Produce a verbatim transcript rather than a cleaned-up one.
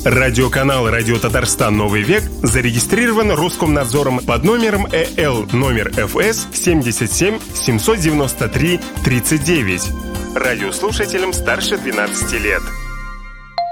Радиоканал «Радио Татарстан. Новый век» зарегистрирован Роскомнадзором под номером Э Л номер Ф С семьдесят семь семьсот девяносто три тридцать девять. Радиослушателям старше двенадцати лет.